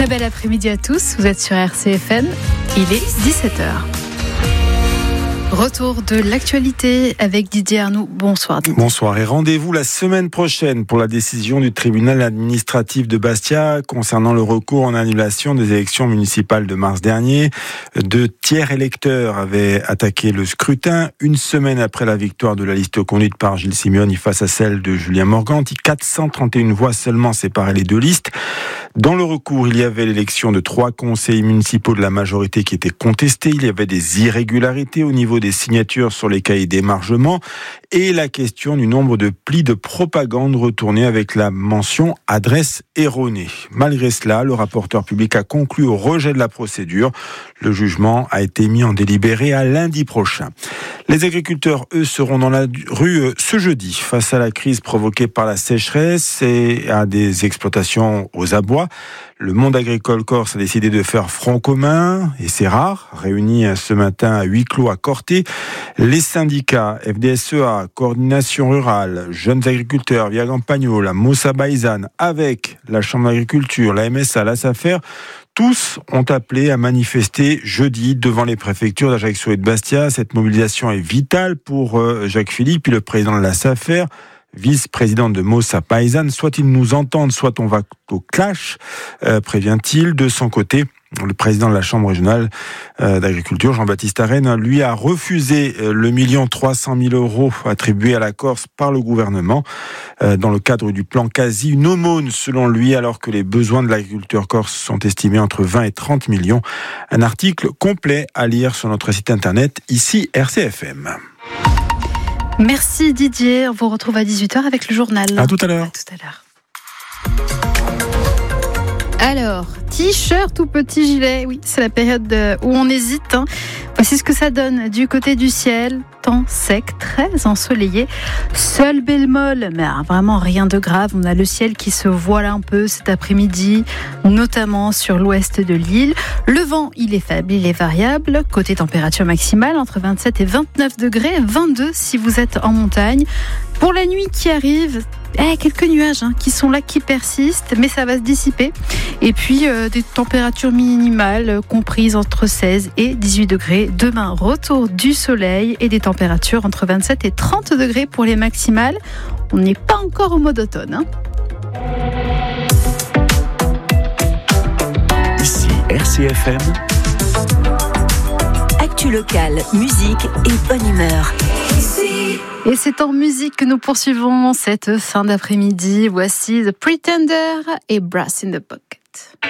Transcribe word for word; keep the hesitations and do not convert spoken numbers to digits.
Très bel après-midi à tous, vous êtes sur R C F M, il est dix-sept heures. Retour de l'actualité avec Didier Arnoux. Bonsoir Didier. Bonsoir et rendez-vous la semaine prochaine pour la décision du tribunal administratif de Bastia concernant le recours en annulation des élections municipales de mars dernier. Deux tiers électeurs avaient attaqué le scrutin une semaine après la victoire de la liste conduite par Gilles Simeoni face à celle de Julien Morganti. quatre cent trente et une voix seulement séparaient les deux listes. Dans le recours, il y avait l'élection de trois conseillers municipaux de la majorité qui étaient contestés. Il y avait des irrégularités au niveau des signatures sur les cahiers d'émargement et la question du nombre de plis de propagande retournés avec la mention adresse erronée. Malgré cela, le rapporteur public a conclu au rejet de la procédure. Le jugement a été mis en délibéré à lundi prochain. Les agriculteurs, eux, seront dans la rue ce jeudi face à la crise provoquée par la sécheresse et à des exploitations aux abois. Le monde agricole corse a décidé de faire front commun, et c'est rare, réunis ce matin à huis clos à Corté. Les syndicats F D S E A, Coordination Rurale, Jeunes Agriculteurs, Via Campagnola, Moussa Baïzane, avec la Chambre d'Agriculture, la M S A, la SAFER, tous ont appelé à manifester jeudi devant les préfectures d'Ajaccio et de Bastia. Cette mobilisation est vitale pour Jacques Philippe, le président de la SAFER, vice-président de Moussa Baïzane. Soit ils nous entendent, soit on va au clash, euh, prévient-il. De son côté, le président de la Chambre régionale euh, d'agriculture, Jean-Baptiste Arène, lui a refusé euh, le million trois cent mille euros attribué à la Corse par le gouvernement euh, dans le cadre du plan quasi, une aumône selon lui, alors que les besoins de l'agriculture corse sont estimés entre vingt et trente millions. Un article complet à lire sur notre site internet, ici R C F M. Merci Didier, on vous retrouve à dix-huit heures avec le journal. À tout à l'heure. À tout à l'heure. Alors, t-shirt ou petit gilet, oui, c'est la période où on hésite. Hein. Voici ce que ça donne du côté du ciel. Temps sec, très ensoleillé. Seul bémol, mais vraiment rien de grave. On a le ciel qui se voile un peu cet après-midi, notamment sur l'ouest de l'île. Le vent, il est faible, il est variable. Côté température maximale, entre vingt-sept et vingt-neuf degrés, vingt-deux si vous êtes en montagne. Pour la nuit qui arrive, eh, quelques nuages hein, qui sont là, qui persistent, mais ça va se dissiper. Et puis euh, des températures minimales euh, comprises entre seize et dix-huit degrés. Demain, retour du soleil et des températures entre vingt-sept et trente degrés pour les maximales. On n'est pas encore au mois d'automne. Hein. Ici R C F M. Actu locale, musique et bonne humeur. Et c'est en musique que nous poursuivons cette fin d'après-midi. Voici The Pretender et Brass in the Pocket.